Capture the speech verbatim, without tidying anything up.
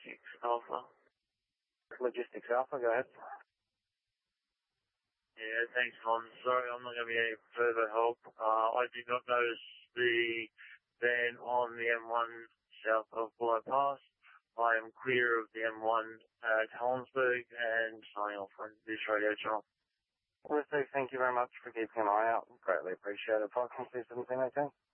Logistics Alpha. Logistics Alpha, go ahead. Yeah, thanks, Tom. Sorry, I'm not going to be any further help. Uh, I did not notice the van on the M one south of Buller Pass. I am clear of the M one at Helensburgh and signing off on this radio channel. Well, thank you very much for keeping an eye out. Greatly appreciate it. five one two seven, okay?